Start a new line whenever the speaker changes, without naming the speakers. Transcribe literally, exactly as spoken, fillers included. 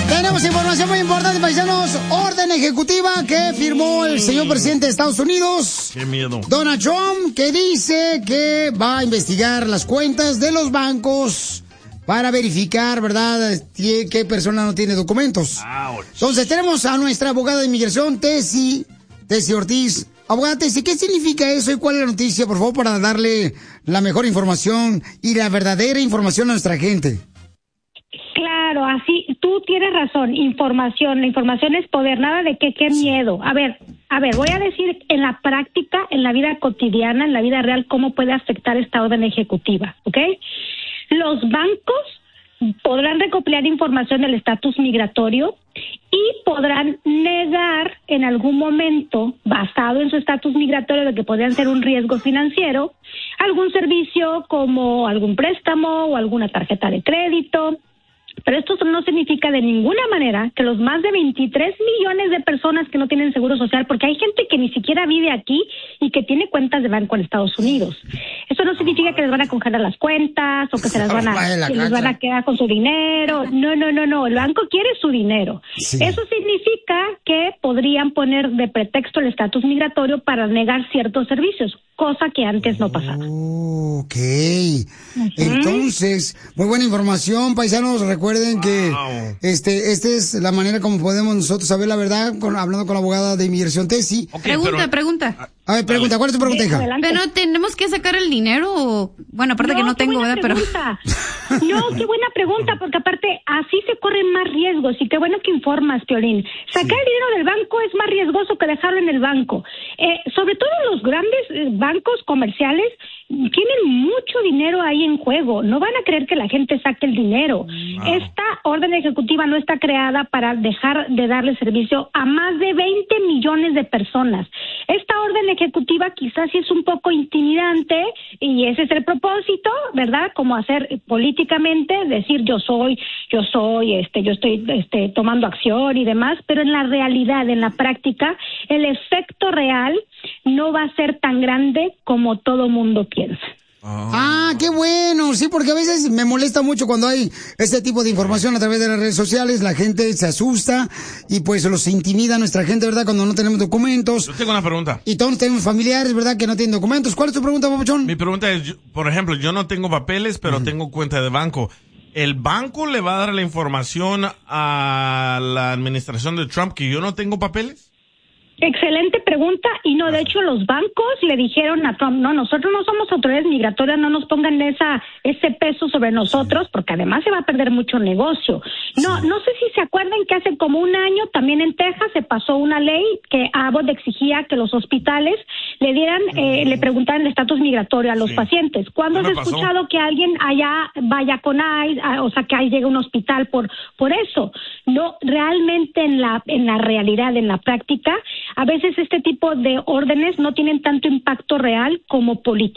Tenemos información muy importante, paisanos. Orden ejecutiva que firmó el señor presidente de Estados Unidos.
Qué miedo.
Donald Trump, que dice que va a investigar las cuentas de los bancos para verificar, ¿verdad?, qué persona no tiene documentos. Ouch. Entonces, tenemos a nuestra abogada de inmigración, Tessy, Tessy Ortiz. Abogada Tessy, ¿qué significa eso y cuál es la noticia, por favor, para darle la mejor información y la verdadera información a nuestra gente?
Claro, así, tú tienes razón, información, la información es poder, nada de que qué miedo. A ver, a ver, voy a decir en la práctica, en la vida cotidiana, en la vida real, cómo puede afectar esta orden ejecutiva, ¿ok? Los bancos podrán recopilar información del estatus migratorio y podrán negar en algún momento, basado en su estatus migratorio de que podrían ser un riesgo financiero, algún servicio como algún préstamo o alguna tarjeta de crédito. Pero esto no significa de ninguna manera que los más de veintitrés millones de personas que no tienen seguro social, porque hay gente que ni siquiera vive aquí y que tiene cuentas de banco en Estados Unidos. Eso no significa que les van a congelar las cuentas o que se las van a, que les van a quedar con su dinero. No, no, no, no. El banco quiere su dinero. Sí. Eso significa que podrían poner de pretexto el estatus migratorio para negar ciertos servicios, cosa que antes no pasaba.
Oh, ok. Uh-huh. Entonces, muy buena información, paisanos. Recuerden que wow. este, esta es la manera como podemos nosotros saber la verdad, con, hablando con la abogada de inmigración Tessy.
Okay, pregunta, pero... pregunta.
A ver, pregunta, ¿cuál es tu pregunta, hija?
Pero tenemos que sacar el dinero, o... bueno, aparte no, que no tengo, ¿verdad? Pero...
No, qué buena pregunta, porque aparte así se corren más riesgos, y qué bueno que informas, Piolín. Sacar sí. el dinero del banco es más riesgoso que dejarlo en el banco. Eh, sobre todo los grandes eh, bancos comerciales tienen mucho dinero ahí en juego. No van a creer que la gente saque el dinero. Wow. Esta orden ejecutiva no está creada para dejar de darle servicio a más de veinte millones de personas. Esta orden ejecutiva quizás sí es un poco intimidante, y ese es el propósito, ¿verdad? Como hacer políticamente, decir yo soy, yo soy, este, yo estoy este, tomando acción y demás, pero en la realidad, en la práctica, el efecto real no va a ser tan grande como todo mundo piensa.
Oh. Ah, qué bueno, sí, porque a veces me molesta mucho cuando hay este tipo de información a través de las redes sociales, la gente se asusta y pues los intimida a nuestra gente, ¿verdad? Cuando no tenemos documentos.
Yo tengo una pregunta.
Y todos tenemos familiares, ¿verdad? Que no tienen documentos. ¿Cuál es tu pregunta, papuchón?
Mi pregunta es, yo, por ejemplo, yo no tengo papeles, pero uh-huh. tengo cuenta de banco. ¿El banco le va a dar la información a la administración de Trump que yo no tengo papeles?
Excelente pregunta, y no, de hecho los bancos le dijeron a Trump, no, nosotros no somos autoridades migratorias, no nos pongan esa ese peso sobre nosotros, porque además se va a perder mucho negocio. No, no sé si se acuerdan que hace como un año también en Texas se pasó una ley que Abbott exigía que los hospitales le dieran, eh, le preguntaran el estatus migratorio a los sí. pacientes. ¿Cuándo has escuchado pasó? que alguien allá vaya con I C E, o sea, que ahí llegue a un hospital por por eso? No, realmente en la en la realidad, en la práctica, a veces este tipo de órdenes no tienen tanto impacto real como político.